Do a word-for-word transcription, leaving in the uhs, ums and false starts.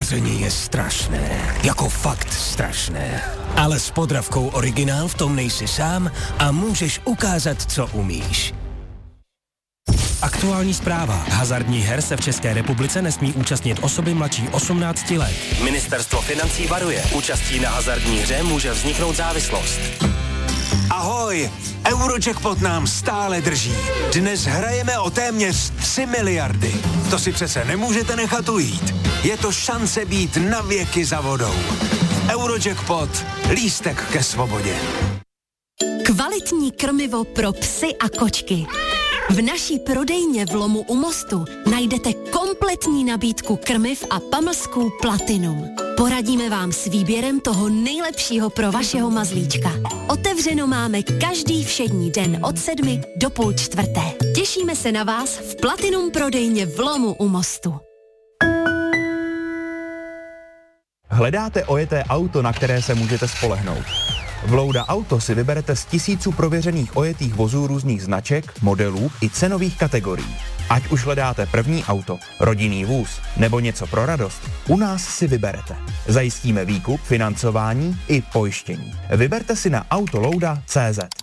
Vaření je strašné, jako fakt strašné. Ale s Podravkou Originál v tom nejsi sám a můžeš ukázat, co umíš. Aktuální zpráva. Hazardních her se v České republice nesmí účastnit osoby mladší osmnácti let. Ministerstvo financí varuje. Účastí na hazardní hře může vzniknout závislost. Ahoj, Eurojackpot nám stále drží. Dnes hrajeme o téměř tři miliardy. To si přece nemůžete nechat ujít. Je to šance být na věky za vodou. Eurojackpot, lístek ke svobodě. Kvalitní krmivo pro psy a kočky. V naší prodejně v Lomu u Mostu najdete kompletní nabídku krmiv a pamlsků Platinum. Poradíme vám s výběrem toho nejlepšího pro vašeho mazlíčka. Otevřeno máme každý všední den od sedmi do půl čtvrté. Těšíme se na vás v Platinum prodejně v Lomu u Mostu. Hledáte ojeté auto, na které se můžete spolehnout? V Louda Auto si vyberete z tisíců prověřených ojetých vozů různých značek, modelů i cenových kategorií. Ať už hledáte první auto, rodinný vůz nebo něco pro radost, u nás si vyberete. Zajistíme výkup, financování i pojištění. Vyberte si na autolouda tečka cé zet.